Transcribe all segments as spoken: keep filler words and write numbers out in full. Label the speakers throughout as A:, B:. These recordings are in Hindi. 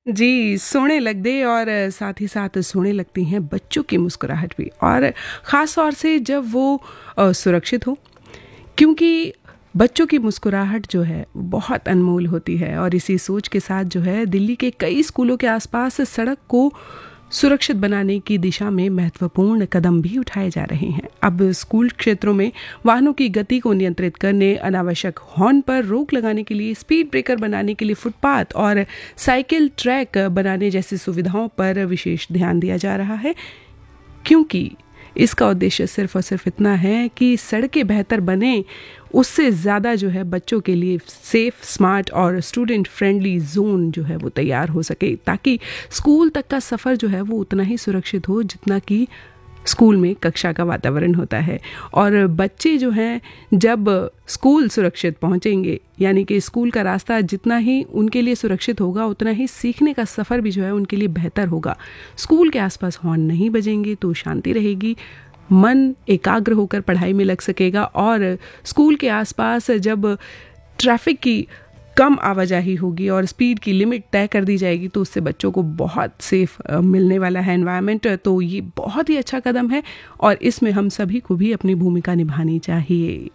A: जी, सोने लग दे और साथ ही साथ सोने लगती हैं बच्चों की मुस्कुराहट भी, और ख़ास तौर से जब वो अ, सुरक्षित हो, क्योंकि बच्चों की मुस्कुराहट जो है बहुत अनमोल होती है। और इसी सोच के साथ जो है दिल्ली के कई स्कूलों के आसपास सड़क को सुरक्षित बनाने की दिशा में महत्वपूर्ण कदम भी उठाए जा रहे हैं। अब स्कूल क्षेत्रों में वाहनों की गति को नियंत्रित करने, अनावश्यक हॉर्न पर रोक लगाने के लिए, स्पीड ब्रेकर बनाने के लिए फुटपाथ और साइकिल ट्रैक बनाने जैसी सुविधाओं पर विशेष ध्यान दिया जा रहा है, क्योंकि इसका उद्देश्य सिर्फ और सिर्फ इतना है कि सड़कें बेहतर बने, उससे ज़्यादा जो है बच्चों के लिए सेफ, स्मार्ट और स्टूडेंट फ्रेंडली जोन जो है वो तैयार हो सके, ताकि स्कूल तक का सफ़र जो है वो उतना ही सुरक्षित हो जितना कि स्कूल में कक्षा का वातावरण होता है। और बच्चे जो हैं जब स्कूल सुरक्षित पहुंचेंगे, यानी कि स्कूल का रास्ता जितना ही उनके लिए सुरक्षित होगा, उतना ही सीखने का सफ़र भी जो है उनके लिए बेहतर होगा। स्कूल के आसपास हॉर्न नहीं बजेंगे तो शांति रहेगी, मन एकाग्र होकर पढ़ाई में लग सकेगा। और स्कूल के आसपास जब ट्रैफिक की कम आवाजाही होगी और स्पीड की लिमिट तय कर दी जाएगी, तो उससे बच्चों को बहुत सेफ मिलने वाला है एनवायरनमेंट। तो ये बहुत ही अच्छा कदम है और इसमें हम सभी को भी अपनी भूमिका निभानी चाहिए।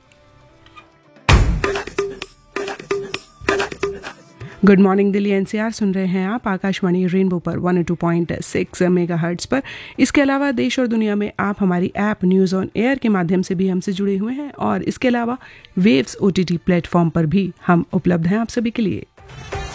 A: गुड मॉर्निंग दिल्ली एनसीआर सुन रहे हैं आप आकाशवाणी रेनबो पर one O two point six megahertz पर। इसके अलावा देश और दुनिया में आप हमारी ऐप न्यूज़ ऑन एयर के माध्यम से भी हमसे जुड़े हुए हैं, और इसके अलावा वेव्स ओटीटी प्लेटफॉर्म पर भी हम उपलब्ध हैं आप सभी के लिए।